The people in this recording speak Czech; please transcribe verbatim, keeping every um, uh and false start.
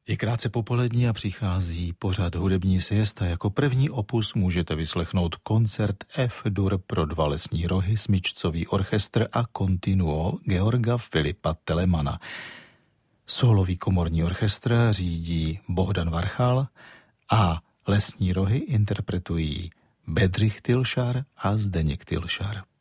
Je krátce popolední a přichází pořad Hudební siesta. Jako první opus můžete vyslechnout koncert F-dur pro dva lesní rohy, smyčcový orchestr a continuo Georga Filipa Telemana. Sólový komorní orchestr řídí Bohdan Varchal a lesní rohy interpretují Bedřich Tylšar a Zdeněk Tylšar.